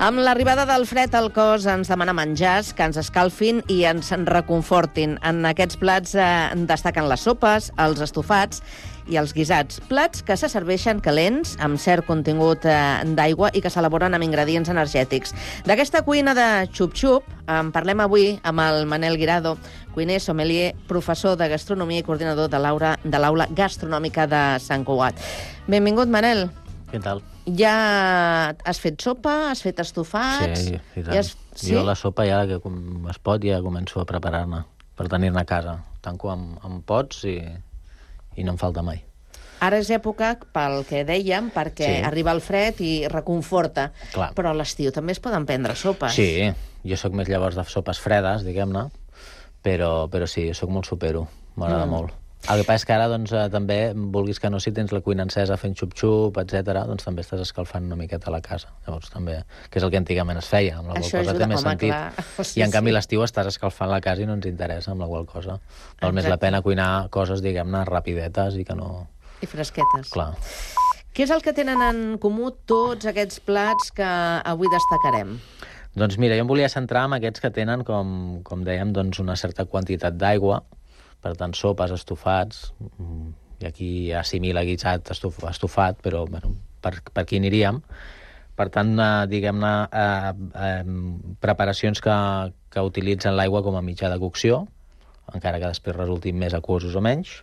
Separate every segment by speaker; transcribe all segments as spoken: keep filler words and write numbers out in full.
Speaker 1: Amb l'arribada del fred al cos ens demana menjars que ens escalfin i ens reconfortin. En aquests plats eh, destaquen les sopes, els estofats i els guisats. Plats que se serveixen calents, amb cert contingut eh, d'aigua i que s'elaboren amb ingredients energètics. D'aquesta cuina de xup-xup en parlem avui amb el Manel Guirado, cuiner, sommelier, professor de gastronomia i coordinador de l'aula de l'aula gastronòmica de Sant Cugat. Benvingut, Manel.
Speaker 2: Què tal?
Speaker 1: Ja has fet sopa, has fet estofats...
Speaker 2: Sí, i tant.
Speaker 1: Ja has... sí?
Speaker 2: Jo la sopa ja que com es pot ja començo a preparar-ne per tenir-ne a casa. Tanco amb, amb pots i, i no em falta mai.
Speaker 1: Ara és època, pel que dèiem, perquè
Speaker 2: Sí.
Speaker 1: arriba el fred i reconforta.
Speaker 2: Clar.
Speaker 1: Però a l'estiu també es poden prendre sopes.
Speaker 2: Sí, jo sóc més llavors de sopes fredes, diguem-ne, però, però sí, jo sóc molt sopero, m'agrada
Speaker 1: Mm.
Speaker 2: molt. El que passa és que ara, doncs, eh, també, vulguis que no, si tens la cuina encesa fent xup-xup, etcètera, doncs també estàs escalfant una miqueta a la casa. Llavors també, que és el que antigament es feia, amb la qual
Speaker 1: Això
Speaker 2: cosa
Speaker 1: ajuda,
Speaker 2: té més
Speaker 1: home,
Speaker 2: sentit.
Speaker 1: clar. Sí,
Speaker 2: I en canvi
Speaker 1: sí.
Speaker 2: l'estiu estàs escalfant la casa i no ens interessa, amb la qual cosa. Val més
Speaker 1: Exacte.
Speaker 2: la pena cuinar coses, diguem-ne, rapidetes i que no...
Speaker 1: I fresquetes.
Speaker 2: Clar.
Speaker 1: Què és el que tenen en comú tots aquests plats que avui destacarem?
Speaker 2: Doncs mira, jo em volia centrar en aquests que tenen, com, com dèiem, doncs una certa quantitat d'aigua, per tant, sopes, estofats, mm, i aquí assimila guisat, estof, estofat, però bueno, per, per aquí aniríem. Per tant, eh, diguem-ne, eh, eh, preparacions que, que utilitzen l'aigua com a mitjà de cocció, encara que després resultin més aquosos o menys.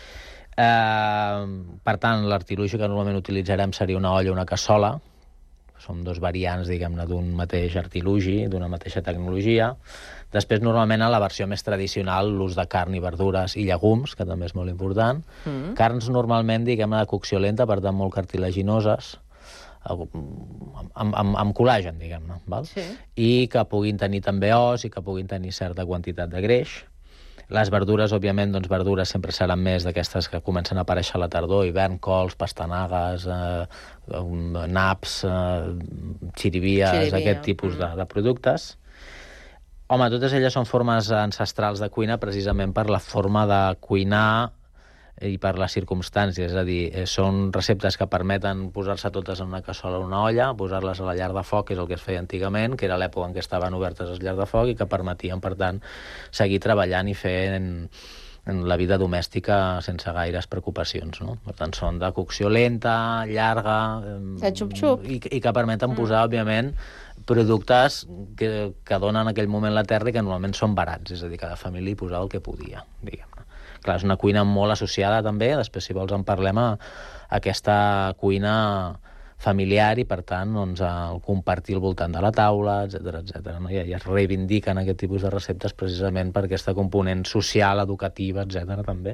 Speaker 2: Eh, per tant, l'artilugi que normalment utilitzarem seria una olla o una cassola, són dos variants, diguem-ne, d'un mateix artilugi, d'una mateixa tecnologia. Després, normalment, a la versió més tradicional, l'ús de carn i verdures i llegums, que també és molt important.
Speaker 1: Mm.
Speaker 2: Carns, normalment, diguem-ne, de cocció lenta, per tant, molt cartilaginoses, amb, amb, amb col·làgen, diguem-ne, val?
Speaker 1: Sí.
Speaker 2: I que puguin tenir també os i que puguin tenir certa quantitat de greix. Les verdures, òbviament, doncs verdures sempre seran més d'aquestes que comencen a aparèixer a la tardor, hivern, cols, pastanagues, eh, naps, eh, xirivies,
Speaker 1: Xirivia,
Speaker 2: aquest tipus
Speaker 1: mm.
Speaker 2: de, de productes. Home, totes elles són formes ancestrals de cuina precisament per la forma de cuinar i per les circumstàncies, és a dir, eh, són receptes que permeten posar-se totes en una cassola o una olla, posar-les a la llar de foc, que és el que es feia antigament, que era l'època en què estaven obertes les llars de foc i que permetien, per tant, seguir treballant i fent en la vida domèstica sense gaires preocupacions, no? Per tant, són de cocció lenta, llarga,
Speaker 1: De xup-xup.
Speaker 2: i, i que permeten posar, mm. òbviament, productes que, que donen en aquell moment la terra i que normalment són barats, és a dir, cada família hi posava el que podia, diguem-ne. Clar, és una cuina molt associada també, després si vols en parlem, a aquesta cuina familiar i per tant doncs, el compartir al voltant de la taula, etcètera, etcètera. No? I, I es reivindiquen aquest tipus de receptes precisament per aquesta component social, educativa, etcètera també.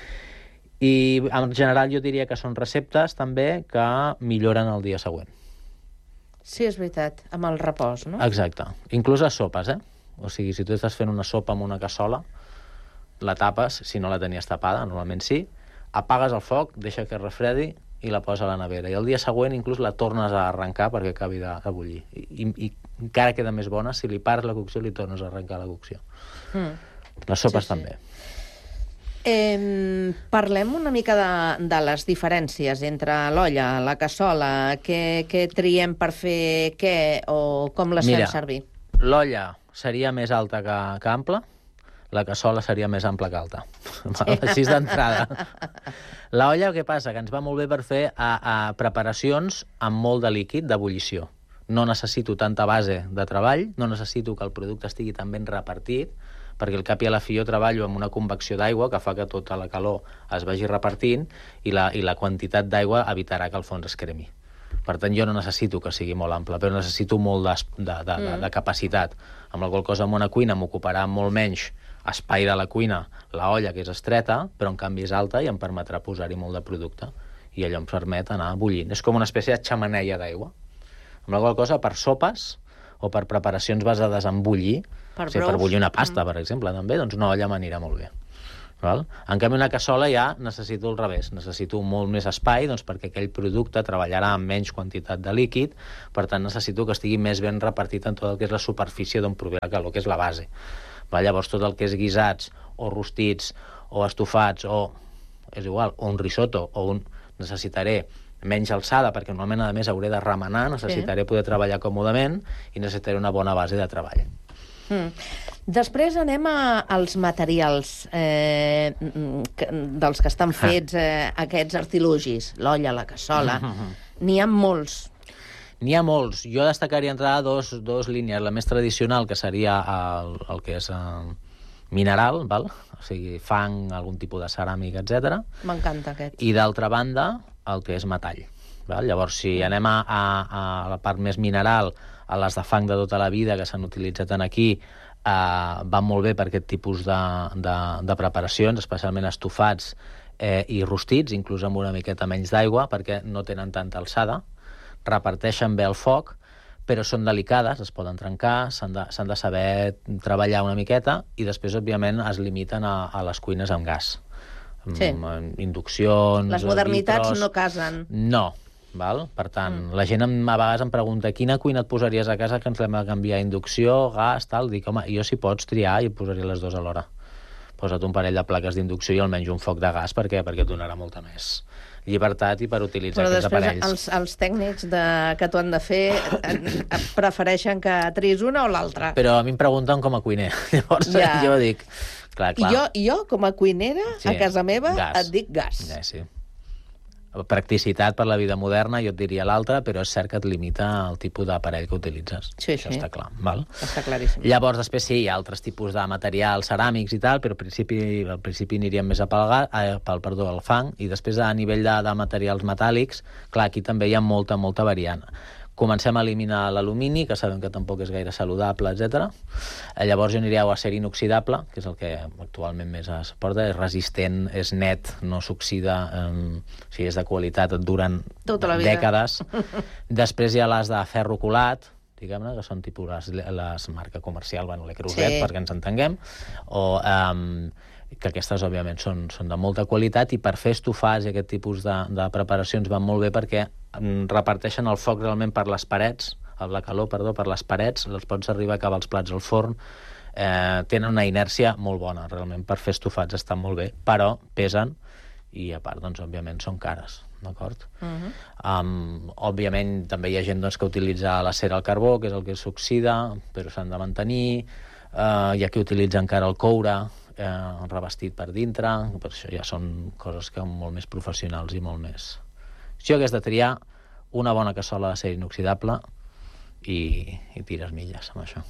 Speaker 2: I en general jo diria que són receptes també que milloren el dia següent.
Speaker 1: Sí, és veritat, amb el repòs, no?
Speaker 2: Exacte. Inclús les sopes, eh? O sigui, si tu estàs fent una sopa amb una cassola, la tapes, si no la tenies tapada, normalment sí, apagues el foc, deixa que es refredi i la poses a la nevera. I el dia següent inclús la tornes a arrencar perquè acabi de, de bullir. I, i, I encara queda més bona si li pares la cocció i li tornes a arrencar la cocció.
Speaker 1: Mm.
Speaker 2: Les sopes
Speaker 1: Sí, sí.
Speaker 2: també.
Speaker 1: Eh, parlem una mica de, de les diferències entre l'olla, la cassola, què, què triem per fer què o com les
Speaker 2: Mira,
Speaker 1: fem servir?
Speaker 2: L'olla seria més alta que, que ampla, la cassola seria més ampla que alta. Sí. Així d'entrada. L'olla, què passa? Que ens va molt bé per fer a, a preparacions amb molt de líquid, d'ebullició. No necessito tanta base de treball, no necessito que el producte estigui tan ben repartit, perquè al cap i a la fi jo treballo amb una convecció d'aigua que fa que tota la calor es vagi repartint i la, i la quantitat d'aigua evitarà que el fons es cremi. Per tant, jo no necessito que sigui molt ample, però necessito molt de, de, de, de, de capacitat. Amb la qual cosa, en una cuina m'ocuparà molt menys espai de la cuina, la olla, que és estreta, però en canvi és alta i em permetrà posar-hi molt de producte. I allò em permet anar bullint. És com una espècie de xamaneia d'aigua. Amb la qual cosa, per sopes o per preparacions basades en bullir,
Speaker 1: Per
Speaker 2: o sigui, per bullir una pasta, mm. per exemple, també, doncs una olla m'anirà molt bé. Val? En canvi, una cassola ja necessito el revés, necessito molt més espai doncs, perquè aquell producte treballarà amb menys quantitat de líquid, per tant necessito que estigui més ben repartit en tot el que és la superfície d'on prové la calor, que és la base. Val? Llavors tot el que és guisats o rostits o estofats o, és igual, o un risotto o un... necessitaré menys alçada, perquè normalment, a més, hauré de remenar, necessitaré sí. poder treballar còmodament i necessitaré una bona base de treball.
Speaker 1: Mm. Després anem a, als materials eh, que, dels que estan fets eh, aquests artilugis, l'olla, la cassola. Mm-hmm. N'hi ha molts.
Speaker 2: N'hi ha molts. Jo destacaria entrada dos, dos línies. La més tradicional, que seria el, el que és eh, mineral, val? O sigui, fang, algun tipus de ceràmica, etcètera.
Speaker 1: M'encanta aquest.
Speaker 2: I d'altra banda, el que és metall. Val? Llavors, si anem a, a, a la part més mineral, a les de fang de tota la vida que s'han utilitzat en aquí, eh, van molt bé per aquest tipus de, de, de preparacions, especialment estofats eh, i rostits, inclús amb una miqueta menys d'aigua, perquè no tenen tanta alçada, reparteixen bé el foc, però són delicades, es poden trencar, s'han de, s'han de saber treballar una miqueta, i després, òbviament, es limiten a, a les cuines amb gas.
Speaker 1: Sí.
Speaker 2: Amb induccions...
Speaker 1: Les modernitats
Speaker 2: vitros.
Speaker 1: no casen.
Speaker 2: No. Val? Per tant, mm. la gent em, a vegades em pregunta quina cuina et posaries a casa que ens l'hem de canviar, inducció, gas, tal. Dic, home, jo si pots triar i et posaria les dues alhora. Posa't un parell de plaques d'inducció i almenys un foc de gas, perquè perquè et donarà molta més llibertat i per utilitzar
Speaker 1: Però
Speaker 2: aquests aparells.
Speaker 1: Però després els, els tècnics de, que t'ho han de fer prefereixen que triïs una o l'altra.
Speaker 2: Però a mi em pregunten com a cuiner. Llavors ja. jo dic... Clar, clar.
Speaker 1: I jo, jo, com a cuinera, sí. a casa meva, gas. et dic gas.
Speaker 2: Ja, sí. Practicitat per la vida moderna, jo et diria l'altra, però és cert que et limita el tipus d'aparell que utilitzes.
Speaker 1: Sí,
Speaker 2: Això
Speaker 1: sí.
Speaker 2: està clar. Val?
Speaker 1: Està claríssim.
Speaker 2: Llavors, després sí, hi ha altres tipus de materials ceràmics i tal, però al principi, al principi aniríem més a pel, eh, pel perdó, al fang, i després a nivell de, de materials metàl·lics, clar, aquí també hi ha molta, molta variant. Comencem a eliminar l'alumini, que sabem que tampoc és gaire saludable, etcètera. Llavors jo aniria a acer inoxidable, que és el que actualment més es porta, és resistent, és net, no s'oxida, eh, o sigui, és de qualitat, et duren dècades. Després hi ha les de ferro colat, diguem-ne, que són tipus les, les marca comercial, bueno, l'E Creuset, sí. perquè ens entenguem, o... Eh, que aquestes, òbviament, són, són de molta qualitat, i per fer estofats i aquest tipus de, de preparacions van molt bé perquè reparteixen el foc realment per les parets, la calor, perdó, per les parets, els pots arribar a acabar els plats al forn, eh, tenen una inèrcia molt bona, realment, per fer estofats estan molt bé, però pesen, i a part, doncs, òbviament, són cares, d'acord? Uh-huh. um, òbviament, també hi ha gent doncs, que utilitza la cera al carbó, que és el que s'oxida, però s'han de mantenir, uh, hi ha qui utilitza encara el coure, Eh, revestit per dintre, per això ja són coses que molt més professionals i molt més... Jo hagués de triar una bona cassola d'acer inoxidable i, i tires milles amb això.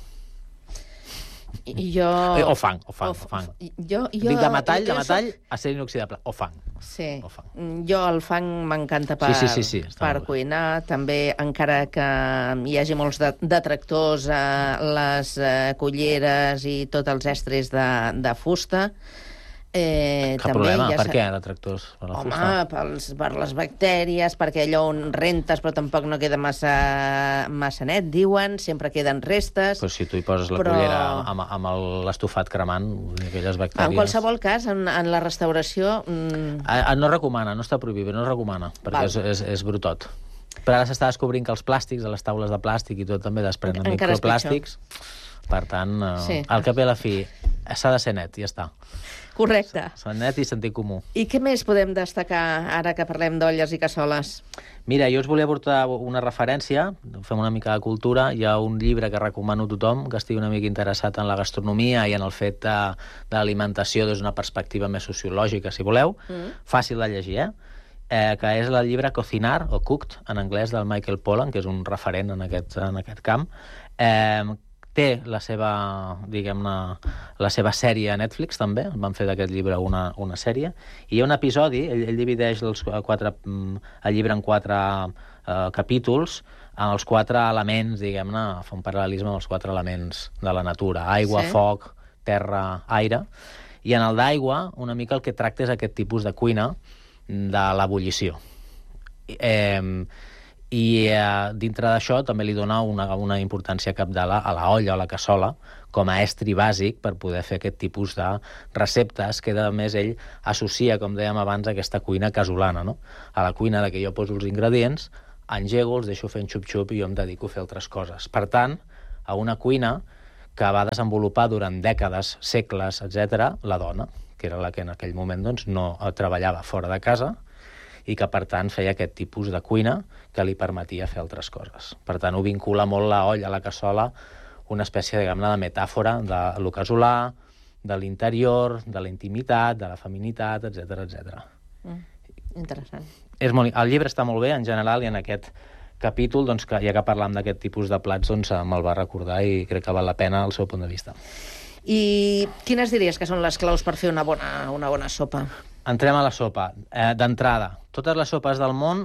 Speaker 1: I jo...
Speaker 2: O fang, o fang, o, o fang.
Speaker 1: Jo, jo,
Speaker 2: Dic de metall,
Speaker 1: jo,
Speaker 2: de metall,
Speaker 1: soc...
Speaker 2: acer inoxidable, o fang.
Speaker 1: Sí.
Speaker 2: O fang.
Speaker 1: Jo el fang m'encanta per,
Speaker 2: sí, sí, sí, sí,
Speaker 1: per cuinar. També, encara que hi hagi molts detractors a les eh, culleres i tots els estris de, de fusta, Eh,
Speaker 2: Cap
Speaker 1: també
Speaker 2: problema,
Speaker 1: ja
Speaker 2: per
Speaker 1: sa...
Speaker 2: què detractors? Per la
Speaker 1: Home,
Speaker 2: fusta?
Speaker 1: pels, per les bactèries, perquè allò on rentes però tampoc no queda massa, massa net, diuen, sempre queden restes.
Speaker 2: Però si tu hi poses la
Speaker 1: però...
Speaker 2: cullera amb, amb l'estofat cremant, aquelles bactèries...
Speaker 1: En qualsevol cas, en, en la restauració... Mmm...
Speaker 2: A, no recomana, no està prohibit, no recomana, perquè és, és, és brutot. Però ara s'està descobrint que els plàstics, de les taules de plàstic i tot també desprenen en microplàstics. Per tant, eh, sí. al cap i a la fi, s'ha de ser net, ja està.
Speaker 1: Correcte.
Speaker 2: Ser net i sentit comú.
Speaker 1: I què més podem destacar ara que parlem d'olles i cassoles?
Speaker 2: Mira, jo us volia portar una referència, fem una mica de cultura. Hi ha un llibre que recomano a tothom que estigui una mica interessat en la gastronomia i en el fet de, de l'alimentació des d'una perspectiva més sociològica, si voleu. Mm. Fàcil de llegir, eh? Eh, que és el llibre Cocinar, o Cooked, en anglès, del Michael Pollan, que és un referent en aquest, en aquest camp. Eh, té la seva, diguem-ne, la seva sèrie a Netflix, també. Van fer d'aquest llibre una, una sèrie. I hi ha un episodi, ell, ell divideix els quatre, el llibre en quatre eh, capítols, amb els quatre elements, diguem-ne, fa un paral·lelisme amb els quatre elements de la natura. Aigua, sí. Foc, terra, aire. I en el d'aigua, una mica el que tracta és aquest tipus de cuina de l'ebullició. Eh, I eh, dintre d'això també li dona una, una importància cabdal a la olla o a la cassola com a estri bàsic per poder fer aquest tipus de receptes que, a més, ell associa, com dèiem abans, a aquesta cuina casolana, no? A la cuina de que jo poso els ingredients, engego, els deixo fent xup-xup i jo em dedico a fer altres coses. Per tant, a una cuina que va desenvolupar durant dècades, segles, etcètera, la dona, que era la que en aquell moment doncs, no treballava fora de casa i que, per tant, feia aquest tipus de cuina que li permetia fer altres coses. Per tant, ho vincula molt la olla, la cassola, una espècie, diguem-ne, de metàfora de lo casolà, de l'interior, de la intimitat, de la feminitat, etcètera, etcètera.
Speaker 1: Mm, interessant.
Speaker 2: És molt... El llibre està molt bé, en general, i en aquest capítol, doncs, que, ja que parlam d'aquest tipus de plats, doncs, me'l va recordar i crec que val la pena el seu punt de vista.
Speaker 1: I quines diries que són les claus per fer una bona, una bona sopa?
Speaker 2: Entrem a la sopa. Eh, D'entrada, totes les sopes del món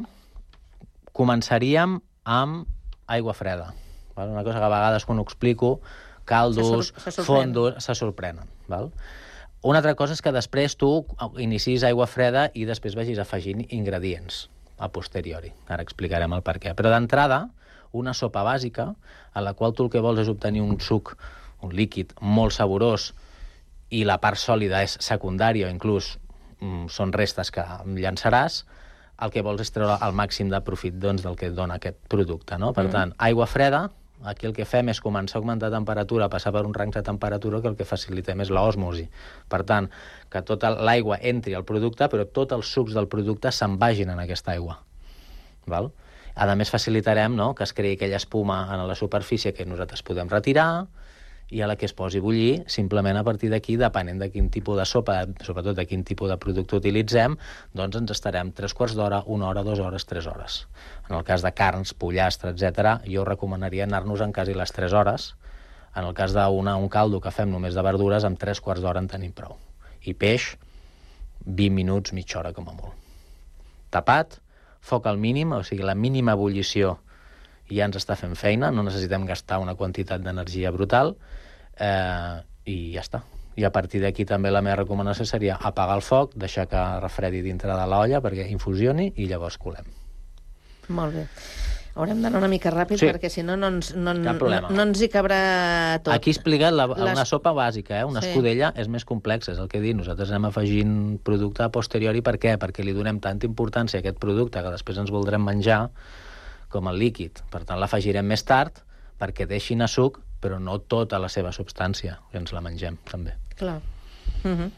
Speaker 2: començaríem amb aigua freda. Val? Una cosa que a vegades quan ho explico, caldos, se se fondos, se sorprenen. Val? Una altra cosa és que després tu inicis aigua freda i després vagis afegint ingredients a posteriori. Ara explicarem el per què. Però d'entrada, una sopa bàsica, en la qual tu el que vols és obtenir un suc, un líquid molt saborós, i la part sòlida és secundària o inclús mm, són restes que llançaràs, el que vols és treure el màxim de profit, doncs, del que et dona aquest producte. No? Per mm. tant, aigua freda, aquí el que fem és començar a augmentar temperatura, passar per un rang de temperatura que el que facilitem és l'osmosi. Per tant, que tota l'aigua entri al producte, però tots els sucs del producte se'n vagin en aquesta aigua. Val? A més, facilitarem, no?, que es creï aquella espuma en la superfície que nosaltres podem retirar i a la que es posi a bullir, simplement a partir d'aquí, depenent de quin tipus de sopa, sobretot de quin tipus de producte utilitzem, doncs ens estarem tres quarts d'hora, una hora, dues hores, tres hores. En el cas de carns, pollastre, etcètera, jo recomanaria anar-nos en quasi les tres hores. En el cas d'un caldo que fem només de verdures, amb tres quarts d'hora en tenim prou. I peix, vint minuts, mitja hora com a molt. Tapat, foc al mínim, o sigui, la mínima ebullició ja ens està fent feina, no necessitem gastar una quantitat d'energia brutal, eh, i ja està. I a partir d'aquí també la meva recomanació seria apagar el foc, deixar que refredi dintre de l'olla perquè infusioni i llavors colem.
Speaker 1: Molt bé. Haurem d'anar una mica ràpid, sí, perquè si no no ens, no, no, no ens hi cabrà tot.
Speaker 2: Aquí he explicat la, Les... una sopa bàsica, eh? Una sí. escudella és més complexa, és el que he dit. Nosaltres anem afegint producte a posteriori. Per què? Perquè li donem tanta importància a aquest producte que després ens voldrem menjar com el líquid. Per tant, l'afegirem més tard perquè deixin a suc, però no tota la seva substància, que ens la mengem, també.
Speaker 1: Clar. Uh-huh.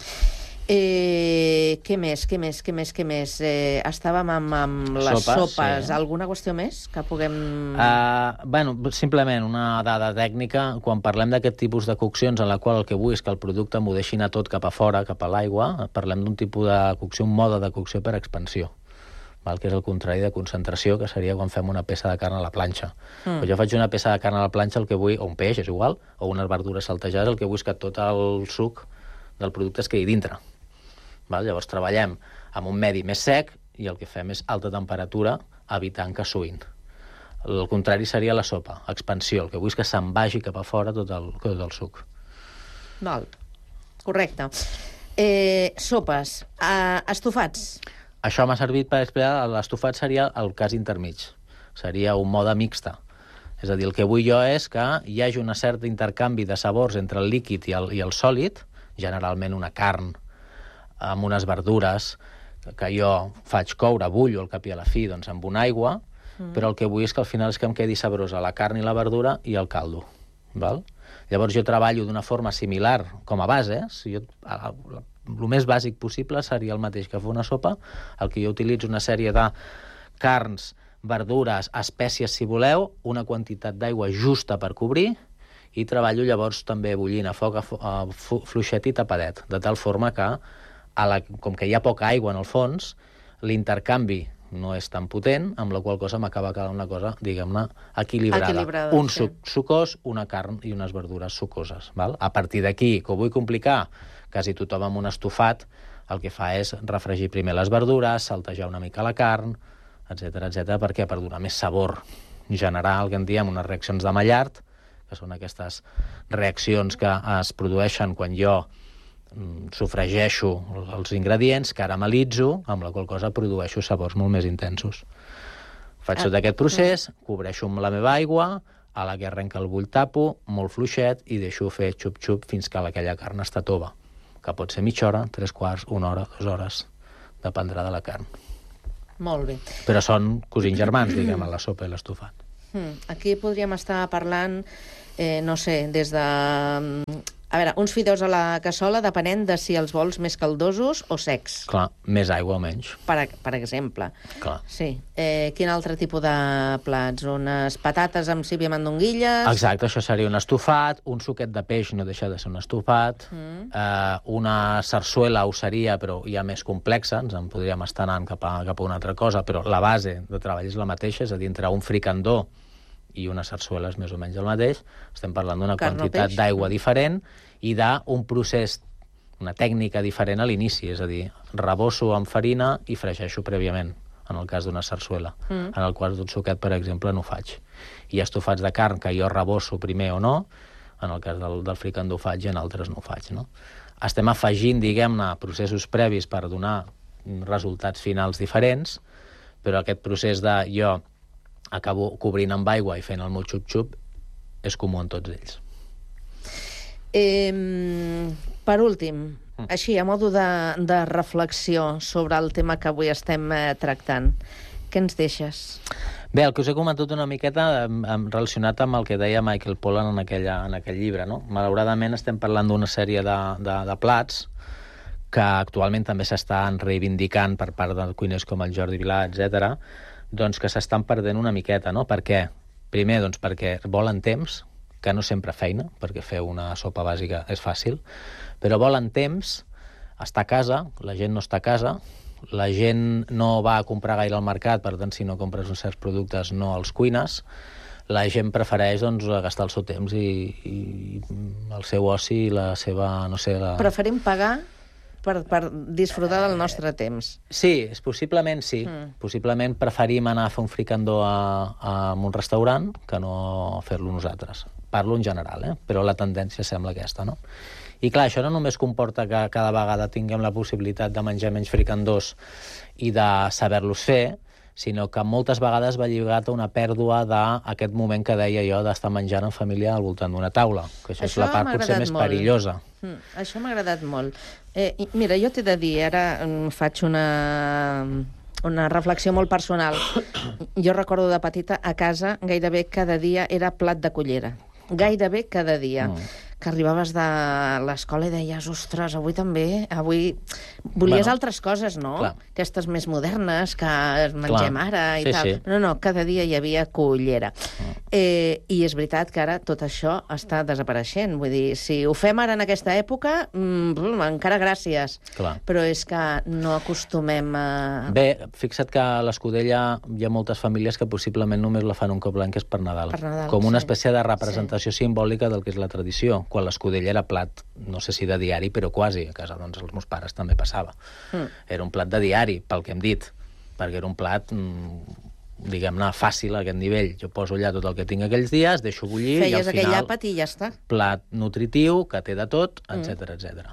Speaker 1: Eh, què més, què més, què més, què més? Eh, estàvem amb, amb les sopes. sopes. Sí. Alguna qüestió més que puguem...
Speaker 2: Uh, bueno, simplement una dada tècnica. Quan parlem d'aquest tipus de coccions en la qual el que vull és que el producte m'ho deixi anar tot cap a fora, cap a l'aigua, parlem d'un tipus de cocció, un mode de cocció per expansió, val? Que és el contrari de concentració, que seria quan fem una peça de carn a la planxa. Mm. Quan jo faig una peça de carn a la planxa, el que vull, o un peix, és igual, o unes verdures saltejades, el que vull és que tot el suc del producte es quedi dintre. Val? Llavors treballem amb un medi més sec i el que fem és alta temperatura, evitant que suïn. El contrari seria la sopa, expansió. El que vull és que se'n vagi cap a fora tot el, tot el suc.
Speaker 1: Val. Correcte. Eh, sopes. Uh, estofats.
Speaker 2: Això m'ha servit per explicar, l'estofat seria el cas intermig. Seria un mode mixta. És a dir, el que vull jo és que hi hagi un cert intercanvi de sabors entre el líquid i el, i el sòlid, generalment una carn amb unes verdures que jo faig coure, bullo al cap i a la fi, doncs amb una aigua, mm. però el que vull és que al final és que em quedi sabrosa la carn i la verdura i el caldo. Val? Llavors jo treballo d'una forma similar com a base. Si jo, el més bàsic possible seria el mateix que fer una sopa, el que jo utilitzo una sèrie de carns, verdures, espècies si voleu, una quantitat d'aigua justa per cobrir, i treballo llavors també bullint a foc a fluixet i tapadet, de tal forma que A la, com que hi ha poca aigua en el fons, l'intercanvi no és tan potent, amb la qual cosa m'acaba quedant una cosa, diguem-ne, equilibrada. equilibrada. Un suc sí. sucós, una carn i unes verdures sucoses. Val? A partir d'aquí, que ho vull complicar, quasi tothom amb un estofat, el que fa és refregir primer les verdures, saltejar una mica la carn, etcètera, etcètera. Per què? Per donar més sabor, generar el que en diem unes reaccions de Maillard, que són aquestes reaccions que es produeixen quan jo sofregeixo els ingredients, caramelitzo, amb la qual cosa produeixo sabors molt més intensos. Faig tot aquest procés, cobreixo amb la meva aigua, a la que arrenca el bull tapo, molt fluixet, i deixo fer xup-xup fins que aquella carn està tova, que pot ser mitja hora, tres quarts, una hora, dues hores, dependrà de la carn.
Speaker 1: Molt bé.
Speaker 2: Però són cosins germans, diguem, a la sopa i l'estofat.
Speaker 1: Aquí podríem estar parlant, eh, no sé, des de A veure, uns fideus a la cassola depenent de si els vols més caldosos o secs.
Speaker 2: Clar, més aigua o menys.
Speaker 1: Per, per exemple.
Speaker 2: Clar.
Speaker 1: Sí. Eh, quin altre tipus de plats? Unes patates amb síbia mandonguilles?
Speaker 2: Exacte, això seria un estofat, un suquet de peix no deixa de ser un estofat, mm. eh, una sarsuela ho seria, però ja més complexa, ens en podríem estar anant cap a, cap a una altra cosa, però la base de treball és la mateixa, és a dir, entre un fricandó i una sarsuela és més o menys el mateix, estem parlant d'una quantitat d'aigua diferent i d'un procés, una tècnica diferent a l'inici, és a dir, rebosso amb farina i fregeixo prèviament, en el cas d'una sarsuela, mm. en el qual d'un suquet, per exemple, no ho faig. Hi ha estofats de carn que jo rebosso primer o no, en el cas del, del fricandó ho faig i en altres no ho faig, no? Estem afegint, diguem-ne, processos previs per donar resultats finals diferents, però aquest procés de jo acabo cobrint amb aigua i fent el meu xup-xup és comú en tots ells.
Speaker 1: Eh, per últim, mm. així, a modo de, de reflexió sobre el tema que avui estem eh, tractant, què ens deixes?
Speaker 2: Bé, el que us he comentat una miqueta relacionat amb el que deia Michael Pollan en, aquella, en aquell llibre, no? Malauradament estem parlant d'una sèrie de, de, de plats que actualment també s'estan reivindicant per part de cuiners com el Jordi Vilà, etcètera, doncs que s'estan perdent una miqueta, no? Per què? Primer, doncs perquè volen temps, que no sempre feina, perquè fer una sopa bàsica és fàcil, però volen temps, estar a casa, la gent no està a casa, la gent no va a comprar gaire al mercat, per tant, si no compres uns certs productes no els cuines, la gent prefereix doncs, gastar el seu temps i, i el seu oci i la seva, no sé... La...
Speaker 1: Preferim pagar per, per disfrutar del nostre temps.
Speaker 2: Sí, possiblement sí. Mm. Possiblement preferim anar a fer un fricandó a, a un restaurant que no fer-lo nosaltres. Parlo en general, eh? Però la tendència sembla aquesta, no? I clar, això no només comporta que cada vegada tinguem la possibilitat de menjar menys fricandós i de saber-los fer, sinó que moltes vegades va lligat a una pèrdua d'aquest moment que deia jo d'estar menjant en família al voltant d'una taula, que això, això és la part potser més molt. perillosa.
Speaker 1: Mm, això m'ha agradat molt. Eh, mira, jo t'he de dir, ara faig una, una reflexió molt personal. Jo recordo de petita a casa gairebé cada dia era plat de cullera. Gairebé cada dia. Mm. Que arribaves de l'escola i deies, ostres, avui també, avui... Volies bueno, altres coses, no? Clar. Aquestes més modernes que mengem clar. ara i sí, tal. Sí. No, no, cada dia hi havia cullera. Mm. Eh, I és veritat que ara tot això està desapareixent. Vull dir, si ho fem ara en aquesta època, mm, encara gràcies. Clar. Però és que no acostumem a...
Speaker 2: Bé, fixa't que a l'Escudella hi ha moltes famílies que possiblement només la fan un cop l'any, que és per Nadal. Per Nadal, com una sí. espècie de representació sí. simbòlica del que és la tradició. Quan l'Escudella era plat, no sé si de diari, però quasi. A casa, doncs, els meus pares també passava. Mm. Era un plat de diari, pel que hem dit, perquè era un plat, diguem-ne, fàcil a aquest nivell. Jo poso allà tot el que tinc aquells dies, deixo bullir...
Speaker 1: Feies
Speaker 2: i al
Speaker 1: aquell
Speaker 2: final,
Speaker 1: àpat i ja està.
Speaker 2: Plat nutritiu, que té de tot, etcètera, mm. etcètera.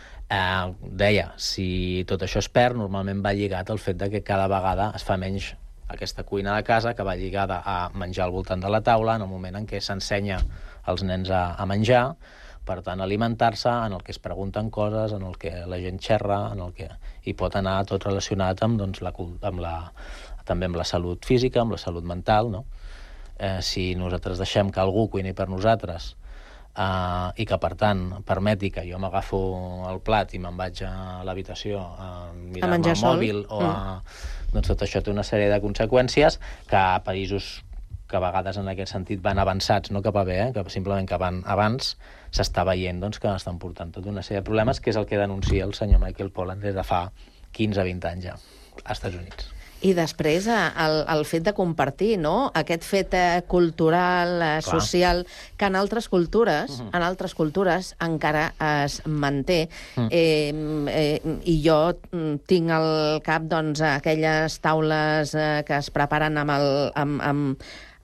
Speaker 2: Eh, deia, si tot això es perd, normalment va lligat al fet de que cada vegada es fa menys aquesta cuina de casa, que va lligada a menjar al voltant de la taula, en el moment en què s'ensenya els nens a, a menjar, per tant, alimentar-se, en el que es pregunten coses, en el que la gent xerra, en el que hi pot anar tot relacionat amb, doncs, la, amb la, també amb la salut física, amb la salut mental, no? Eh, si nosaltres deixem que algú cuini per nosaltres eh, i que, per tant, permeti que jo m'agafo el plat i me'n vaig a l'habitació a mirar-me el mòbil o a... Mm. Doncs tot això té una sèrie de conseqüències que a països que a vegades en aquest sentit van avançats, no cap a bé, eh? Que simplement que van abans, s'està veient doncs, que estan portant tota una sèrie de problemes, que és el que denuncia el senyor Michael Pollan des de fa quinze a vint anys ja, als Estats Units.
Speaker 1: I després el, el fet de compartir, no? Aquest fet eh, cultural, eh, social, que en altres cultures, uh -huh. en altres cultures encara es manté. Uh -huh. eh, eh, I jo tinc al cap doncs, aquelles taules eh, que es preparen amb el... Amb, amb,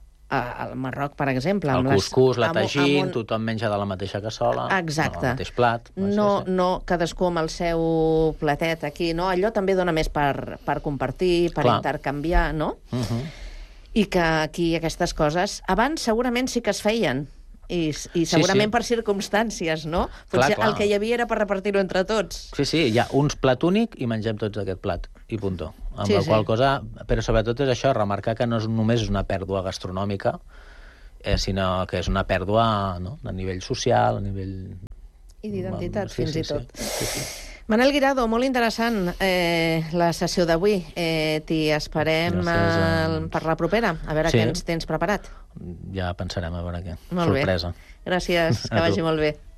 Speaker 1: al Marroc, per exemple.
Speaker 2: El cuscús, la tagín, un... tothom menja de la mateixa cassola,
Speaker 1: exacte.
Speaker 2: del mateix plat.
Speaker 1: No, sí, sí. no cadascú amb el seu platet aquí, no? Allò també dona més per, per compartir, per Clar. intercanviar, no? Uh -huh. I que aquí aquestes coses, abans segurament sí que es feien, i, i segurament sí, sí. per circumstàncies, no? Potser clar, clar. el que hi havia era per repartir-ho entre tots.
Speaker 2: Sí, sí, hi ha uns plat únic i mengem tots aquest plat, i puntó. Amb
Speaker 1: sí,
Speaker 2: la
Speaker 1: sí.
Speaker 2: qual cosa, però sobretot és això, remarcar que no és només és una pèrdua gastronòmica, eh, sinó que és una pèrdua, no?, a nivell social, a nivell
Speaker 1: I d'identitat,
Speaker 2: Sí,
Speaker 1: fins
Speaker 2: sí,
Speaker 1: i tot.
Speaker 2: Sí, sí, sí.
Speaker 1: Manel Guirado, molt interessant eh, la sessió d'avui. Eh, T'hi esperem
Speaker 2: Gràcies,
Speaker 1: eh,
Speaker 2: eh,
Speaker 1: per la propera, a veure
Speaker 2: sí.
Speaker 1: què ens tens preparat.
Speaker 2: Ja pensarem a veure què.
Speaker 1: Molt
Speaker 2: Sorpresa.
Speaker 1: bé. Gràcies, que
Speaker 2: A tu.
Speaker 1: vagi molt bé.